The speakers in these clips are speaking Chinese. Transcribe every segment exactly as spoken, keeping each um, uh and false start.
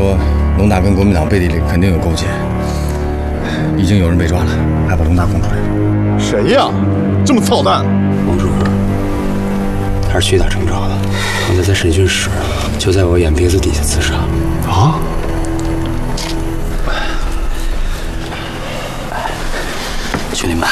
说龙大跟国民党背地里肯定有勾结，已经有人被抓了，还把龙大供出来了。 谁呀？这么操蛋！ 王志坤，他是屈打成招的。刚才在审讯室，就在我眼鼻子底下自杀。 啊！ 兄弟们，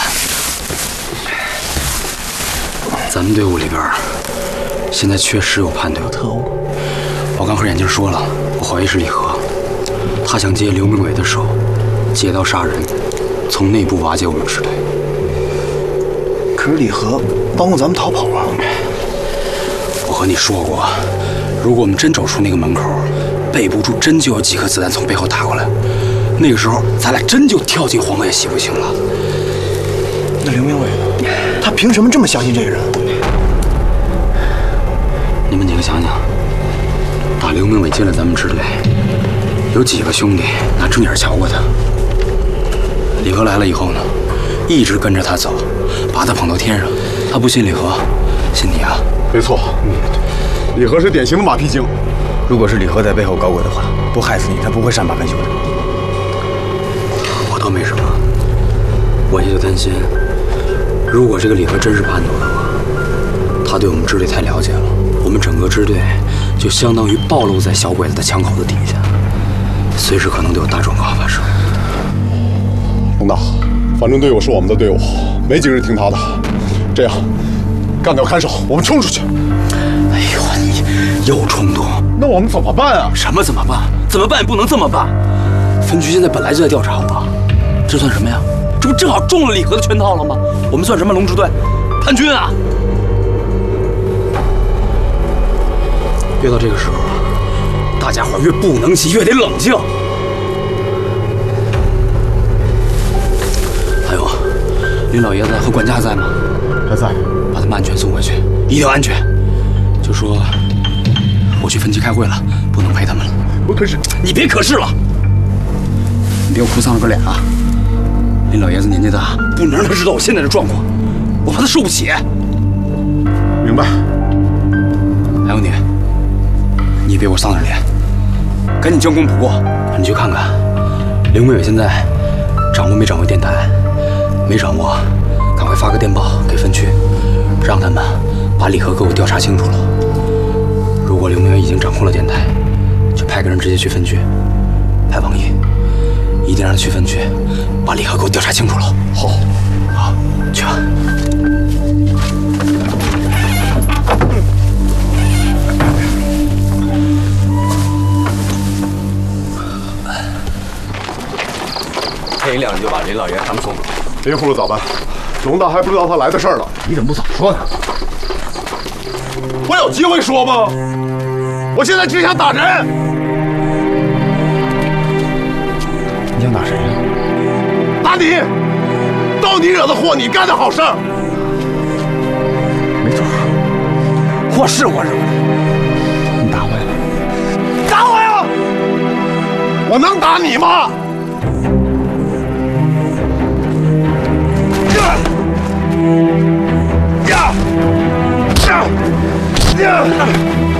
咱们队伍里边现在确实有叛队特务。我刚和眼镜说了，我怀疑是李和，他想借刘明伟的手借刀杀人，从内部瓦解我们支队。 可是李和帮过咱们逃跑啊！ 我和你说过，如果我们真走出那个门口，备不住真就有几颗子弹从背后打过来，那个时候咱俩真就跳进黄河也洗不清了。 那刘明伟呢？他凭什么这么相信这个人？ 你们几个想想，打刘明伟进了咱们支队，有几个兄弟拿正眼瞧过他？李和来了以后呢，一直跟着他走，把他捧到天上。他不信李和，信你啊？ 没错，嗯，李和是典型的马屁精。 如果是李和在背后搞鬼的话，不害死你，他不会善罢甘休的。 我倒没什么，我也就担心，如果这个李和真是叛徒的话，他对我们支队太了解了，我们整个支队就相当于暴露在小鬼子的枪口子底下，随时可能都有大状况发生。 龙大，反正队友是我们的队友，没几个人听他的。这样，干掉看守，我们冲出去。 哎呦，你又冲动， 那我们怎么办啊？ 什么怎么办？怎么办也不能这么办。分局现在本来就在调查我，这算什么呀？这不正好中了李和的圈套了吗？我们算什么龙支队？叛军啊！越到这个时候，大家伙越不能急，越得冷静。还有，林老爷子和管家在吗？ 还在。 把他们安全送回去，一定要安全。就说我去分局开会了，不能陪他们了。 我可是…… 你别可是了，你别哭丧了个脸啊！林老爷子年纪大，不能让他知道我现在的状况，我怕他受不起。 明白。 还有你，你也别给我丧着脸，赶紧将功补过。你去看看，刘明伟现在掌握没掌握电台？没掌握，赶快发个电报给分区，让他们把李和给我调查清楚了。如果刘明伟已经掌控了电台，就派个人直接去分局，派王毅，一定让他去分局，把李和给我调查清楚了。 好， 好，去吧。 天一亮就把林老爷他们送走。 林副处咋办？龙大还不知道他来的事儿呢。 你怎么不早说呢？ 我有机会说吗？我现在只想打人。 你想打谁呀？ 打你！都你惹的祸，你干的好事儿。 没错，祸是我惹的。你打我呀！ 打我呀！我能打你吗？呀！呀！呀！